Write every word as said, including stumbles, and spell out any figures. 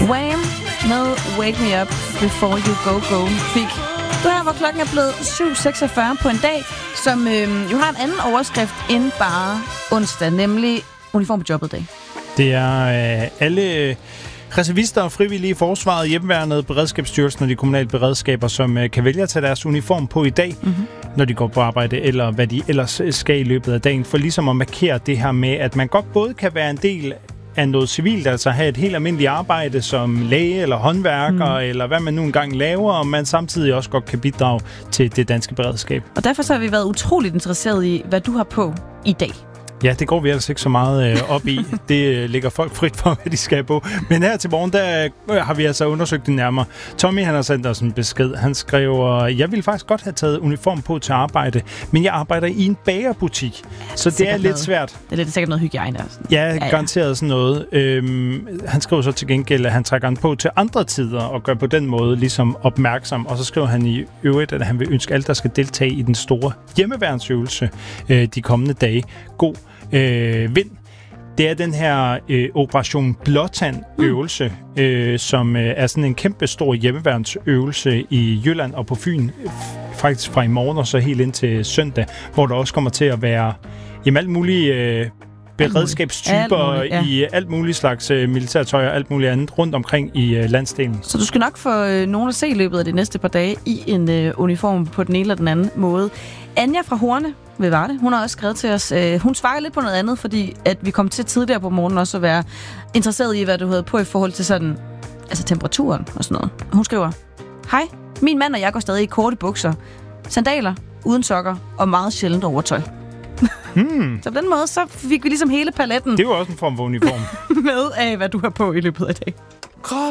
Wham med Wake Me Up Before You Go Go fik du her, hvor klokken er blevet syv seksogfyrre på en dag, som øh, jo har en anden overskrift end bare onsdag, nemlig uniform på jobbet dag. Det er øh, alle reservister og frivillige i forsvaret, hjemmeværnet, Beredskabsstyrelsen og de kommunale beredskaber, som øh, kan vælge at tage deres uniform på i dag, mm-hmm. når de går på arbejde, eller hvad de ellers skal i løbet af dagen, for ligesom at markere det her med, at man godt både kan være en del af noget civilt, altså have et helt almindeligt arbejde som læge eller håndværker, mm. eller hvad man nu engang laver, og man samtidig også godt kan bidrage til det danske beredskab. Og derfor så har vi været utroligt interesseret i, hvad du har på i dag. Ja, det går vi ellers ikke så meget øh, op i. Det øh, ligger folk frit for, hvad de skal på. Men her til morgen, der øh, har vi altså undersøgt det nærmere. Tommy, han har sendt os en besked. Han skriver, jeg ville faktisk godt have taget uniform på til arbejde, men jeg arbejder i en bagerbutik, ja, så det er lidt noget. svært. Det er lidt sikkert noget hygiejne. Ja, ja, ja, garanteret sådan noget. Øhm, han skriver så til gengæld, at han trækker den på til andre tider, og gør på den måde ligesom opmærksom. Og så skriver han i øvrigt, at han vil ønske alle, der skal deltage i den store hjemmeværnsøvelse øh, de kommende dage, god Øh, vind. Det er den her øh, Operation Blåtand-øvelse, mm. øh, som øh, er sådan en kæmpe stor hjemmeværnsøvelse i Jylland og på Fyn, f- faktisk fra i morgen og så helt ind til søndag, hvor der også kommer til at være jamen, alt mulige øh, beredskabstyper alt muligt, ja. i alt muligt slags øh, militærtøj og alt muligt andet rundt omkring i øh, landsdelen. Så du skal nok få øh, nogen at se i løbet af de næste par dage i en øh, uniform på den ene eller den anden måde. Anja fra Horne, hvad var det? Hun har også skrevet til os. Øh, hun svarer lidt på noget andet, fordi at vi kom til tidligere på morgenen også at være interesseret i, hvad du havde på i forhold til sådan, altså temperaturen og sådan noget. Hun skriver, hej, min mand og jeg går stadig i korte bukser, sandaler, uden sokker og meget sjældent overtøj. Hmm. Så på den måde, så fik vi ligesom hele paletten. Det var også en form for uniform. med af, hvad du har på i løbet af dag. Krop